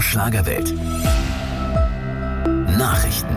Schlagerwelt. Nachrichten.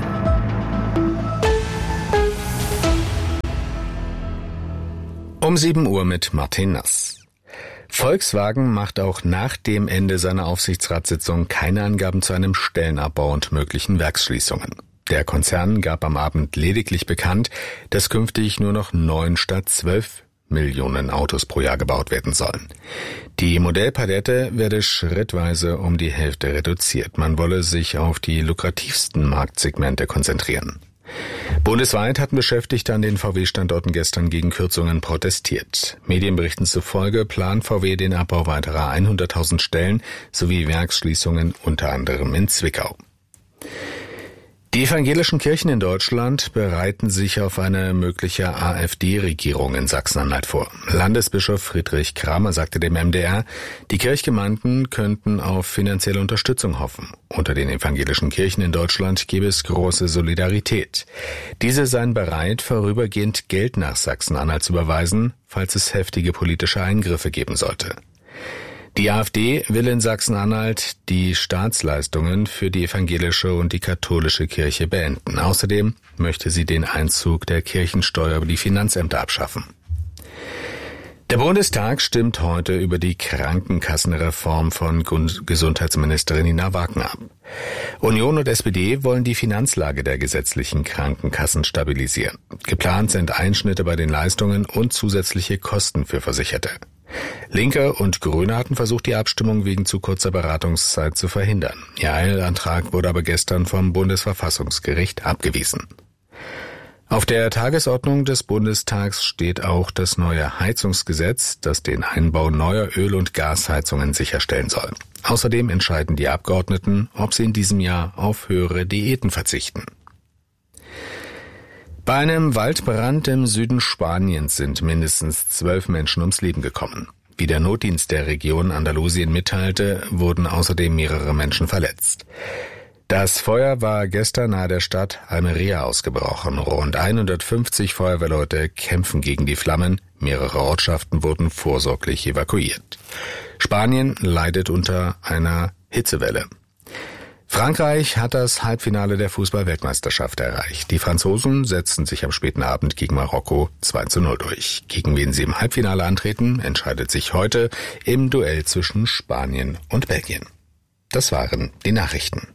Um 7 Uhr mit Martin Nass. Volkswagen macht auch nach dem Ende seiner Aufsichtsratssitzung keine Angaben zu einem Stellenabbau und möglichen Werksschließungen. Der Konzern gab am Abend lediglich bekannt, dass künftig nur noch 9 statt 12 Millionen Autos pro Jahr gebaut werden sollen. Die Modellpalette werde schrittweise um die Hälfte reduziert. Man wolle sich auf die lukrativsten Marktsegmente konzentrieren. Bundesweit hatten Beschäftigte an den VW-Standorten gestern gegen Kürzungen protestiert. Medienberichten zufolge plant VW den Abbau weiterer 100.000 Stellen sowie Werksschließungen unter anderem in Zwickau. Die evangelischen Kirchen in Deutschland bereiten sich auf eine mögliche AfD-Regierung in Sachsen-Anhalt vor. Landesbischof Friedrich Kramer sagte dem MDR, die Kirchgemeinden könnten auf finanzielle Unterstützung hoffen. Unter den evangelischen Kirchen in Deutschland gäbe es große Solidarität. Diese seien bereit, vorübergehend Geld nach Sachsen-Anhalt zu überweisen, falls es heftige politische Eingriffe geben sollte. Die AfD will in Sachsen-Anhalt die Staatsleistungen für die evangelische und die katholische Kirche beenden. Außerdem möchte sie den Einzug der Kirchensteuer über die Finanzämter abschaffen. Der Bundestag stimmt heute über die Krankenkassenreform von Gesundheitsministerin Nina Wagner ab. Union und SPD wollen die Finanzlage der gesetzlichen Krankenkassen stabilisieren. Geplant sind Einschnitte bei den Leistungen und zusätzliche Kosten für Versicherte. Linke und Grüne hatten versucht, die Abstimmung wegen zu kurzer Beratungszeit zu verhindern. Ihr Eilantrag wurde aber gestern vom Bundesverfassungsgericht abgewiesen. Auf der Tagesordnung des Bundestags steht auch das neue Heizungsgesetz, das den Einbau neuer Öl- und Gasheizungen sicherstellen soll. Außerdem entscheiden die Abgeordneten, ob sie in diesem Jahr auf höhere Diäten verzichten. Bei einem Waldbrand im Süden Spaniens sind mindestens 12 Menschen ums Leben gekommen. Wie der Notdienst der Region Andalusien mitteilte, wurden außerdem mehrere Menschen verletzt. Das Feuer war gestern nahe der Stadt Almería ausgebrochen. Rund 150 Feuerwehrleute kämpfen gegen die Flammen. Mehrere Ortschaften wurden vorsorglich evakuiert. Spanien leidet unter einer Hitzewelle. Frankreich hat das Halbfinale der Fußball-Weltmeisterschaft erreicht. Die Franzosen setzten sich am späten Abend gegen Marokko 2:0 durch. Gegen wen sie im Halbfinale antreten, entscheidet sich heute im Duell zwischen Spanien und Belgien. Das waren die Nachrichten.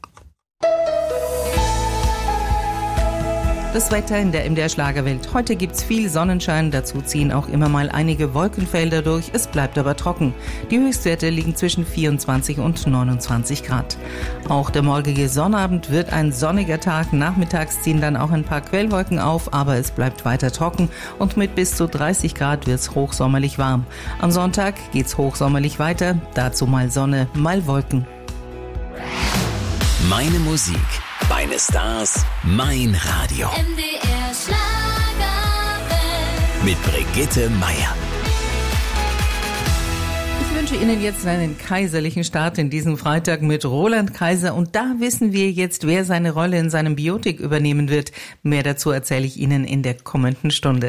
Das Wetter in der MDR Schlagerwelt. Heute gibt's viel Sonnenschein, dazu ziehen auch immer mal einige Wolkenfelder durch. Es bleibt aber trocken. Die Höchstwerte liegen zwischen 24 und 29 Grad. Auch der morgige Sonnabend wird ein sonniger Tag. Nachmittags ziehen dann auch ein paar Quellwolken auf, aber es bleibt weiter trocken und mit bis zu 30 Grad wird's hochsommerlich warm. Am Sonntag geht's hochsommerlich weiter, dazu mal Sonne, mal Wolken. Meine Musik, meine Stars, mein Radio. MDR Schlagerwelt. Mit Brigitte Meier. Ich wünsche Ihnen jetzt einen kaiserlichen Start in diesen Freitag mit Roland Kaiser. Und da wissen wir jetzt, wer seine Rolle in seinem Biopic übernehmen wird. Mehr dazu erzähle ich Ihnen in der kommenden Stunde.